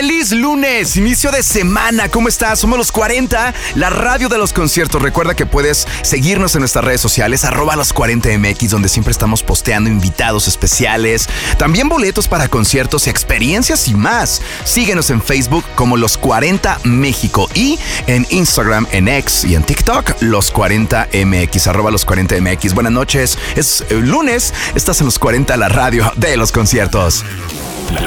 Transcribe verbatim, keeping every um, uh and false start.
¡Feliz lunes! Inicio de semana, ¿cómo estás? Somos los cuarenta, la radio de los conciertos. Recuerda que puedes seguirnos en nuestras redes sociales, arroba los cuarenta M X, donde siempre estamos posteando invitados especiales, también boletos para conciertos, experiencias y más. Síguenos en Facebook como Los cuarenta México y en Instagram, en X y en TikTok, Los cuarenta M X, arroba los cuarenta M X. Buenas noches, es lunes, estás en Los cuarenta, la radio de los conciertos.